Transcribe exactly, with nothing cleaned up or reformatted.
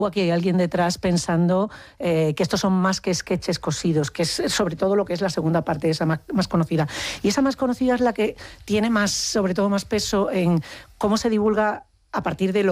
o aquí hay alguien detrás pensando eh, que estos son más que sketches cosidos, que es sobre todo lo que es la segunda parte, esa más, más conocida. Y esa más conocida es la que tiene más, sobre todo más peso en cómo se divulga a partir de lo